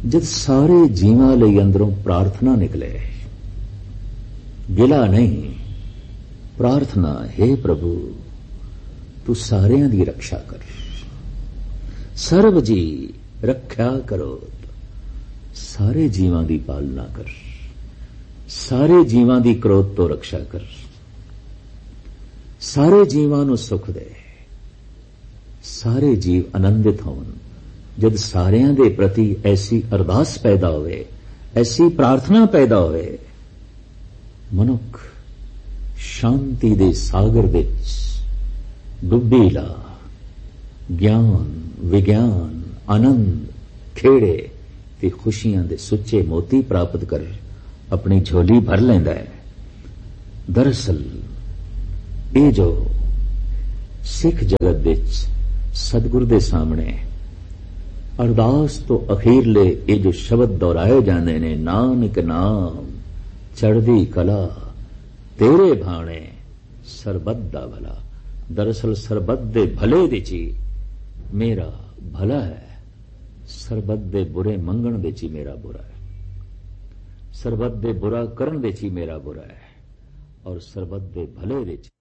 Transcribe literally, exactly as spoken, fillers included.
जद सारे जीवां लई अंदरों प्रार्थना निकले, गिला नहीं, प्रार्थना, हे प्रभु तू सारियां दी रक्षा कर, सर्व जी रख्या करो, सारे जीवां दी पालना कर, सारे जीवां दी क्रोध तो रक्षा कर, सारे जीवां नूं सुख दे, सारे जीव आनंदित होवन। जद सारियां दे प्रति ऐसी अरदास पैदा होवे, ऐसी प्रार्थना पैदा होवे, मनुख शांति दे सागर विच डुब्बी ला ज्ञान, विज्ञान, आनंद, खेड़े ते खुशियां दे सुच्चे मोती प्राप्त कर अपनी झोली भर लैंदा है। दरअसल ये जो सिख जगत विच सतगुरु दे सामने अरदास तो अखीरले ये जो शब्द दोहराए जाते ने, नानक नाम चढ़दी कला तेरे भाणे सरबत दा भला। दरअसल सरबत दे भले विच ही मेरा भला है, सरबत दे बुरे मंगण विच ही मेरा बुरा है, सरबत दे बुरा करन विच ही मेरा बुरा है, और सरबत दे भले विच